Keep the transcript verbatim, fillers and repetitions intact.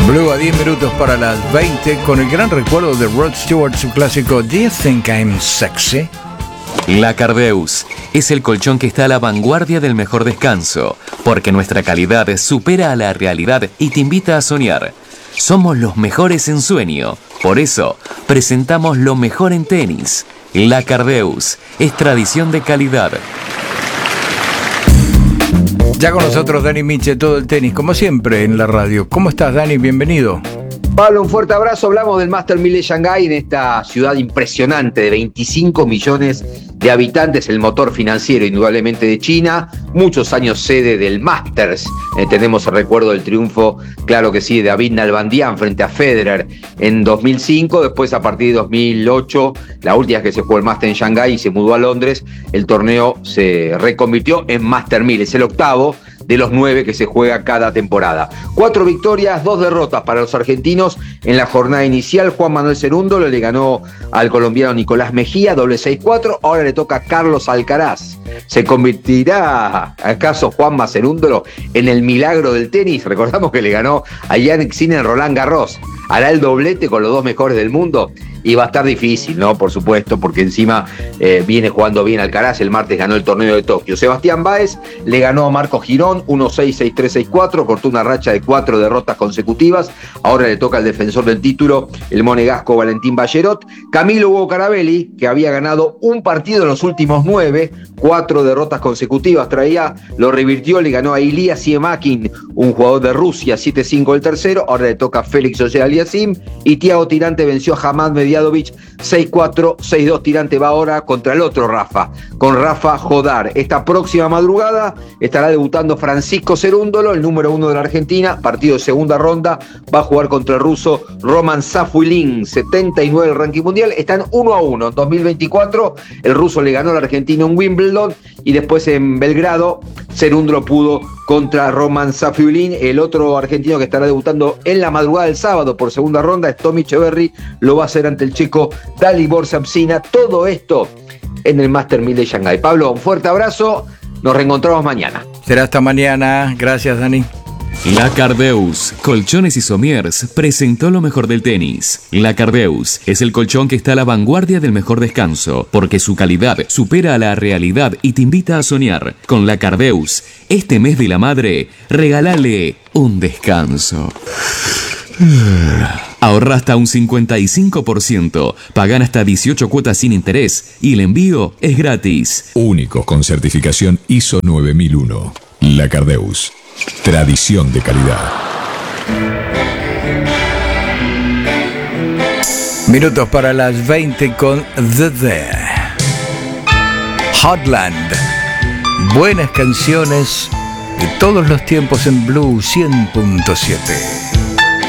Blue a diez minutos para las veinte, con el gran recuerdo de Rod Stewart, su clásico Do You Think I'm Sexy? La Cardeus es el colchón que está a la vanguardia del mejor descanso, porque nuestra calidad supera a la realidad y te invita a soñar. Somos los mejores en sueño, por eso presentamos lo mejor en tenis. La Cardeus es tradición de calidad. Ya con nosotros Dani Miche, todo el tenis, como siempre en la radio. ¿Cómo estás, Dani? Bienvenido. Pablo, un fuerte abrazo. Hablamos del Master mil de Shanghái, en esta ciudad impresionante de veinticinco millones de habitantes, el motor financiero indudablemente de China, muchos años sede del Masters. Eh, tenemos el recuerdo del triunfo, claro que sí, de David Nalbandian frente a Federer en dos mil cinco. Después, a partir de dos mil ocho, la última vez que se jugó el Master en Shanghái y se mudó a Londres, el torneo se reconvirtió en Master mil. Es el octavo de los nueve que se juega cada temporada. Cuatro victorias, dos derrotas para los argentinos en la jornada inicial. Juan Manuel Cerúndolo le ganó al colombiano Nicolás Mejía, doble seis cuatro. Ahora le toca a Carlos Alcaraz. ¿Se convertirá acaso Juanma Cerúndolo en el milagro del tenis? Recordamos que le ganó a Jannik Sinner en Roland Garros. Hará el doblete con los dos mejores del mundo. Y va a estar difícil, ¿no? Por supuesto, porque encima eh, viene jugando bien Alcaraz. El martes ganó el torneo de Tokio. Sebastián Báez le ganó a Marco Girón uno seis, seis tres, seis cuatro. Cortó una racha de cuatro derrotas consecutivas. Ahora le toca al defensor del título, el monegasco Valentín Ballerot. Camilo Hugo Carabelli, que había ganado un partido en los últimos nueve, cuatro derrotas consecutivas traía, lo revirtió, le ganó a Ilya Siemakin, un jugador de Rusia, siete cinco el tercero. Ahora le toca a Félix Auger-Aliassime. Y Thiago Tirante venció a Hamad Mediadovich seis cuatro, seis dos. Tirante va ahora contra el otro Rafa, con Rafa Jodar. Esta próxima madrugada estará debutando Francisco Cerúndolo, el número uno de la Argentina, partido de segunda ronda, va a jugar contra el ruso Roman Safiullin, setenta y nueve el ranking mundial. Están uno a uno. En dos mil veinticuatro el ruso le ganó al argentino en Wimbledon, y después en Belgrado Cerúndolo pudo contra Roman Safiullin. El otro argentino que estará debutando en la madrugada del sábado por segunda ronda es Tommy Echeverry, lo va a hacer ante el checo Dalibor Sapsina. Todo esto en el Master mil de Shanghái. Pablo, un fuerte abrazo, nos reencontramos mañana. Será hasta mañana. Gracias, Dani. La Cardeus, Colchones y Somiers, presentó lo mejor del tenis. La Cardeus es el colchón que está a la vanguardia del mejor descanso, porque su calidad supera a la realidad y te invita a soñar. Con La Cardeus, este mes de la madre, regálale un descanso. Ahorra hasta un cincuenta y cinco por ciento, pagan hasta dieciocho cuotas sin interés y el envío es gratis. Únicos con certificación I S O nueve mil uno. La Cardeus. Tradición de calidad. Minutos para las veinte con The The. Hotland. Buenas canciones de todos los tiempos en Blue cien punto siete.